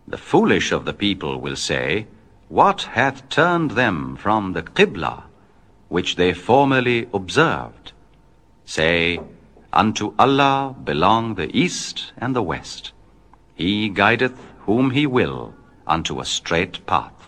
The foolish of the people will say, What hath turned them from the Qibla, which they formerly observed? Say, Unto Allah belong the East and the West. He guideth whom He will unto a straight path.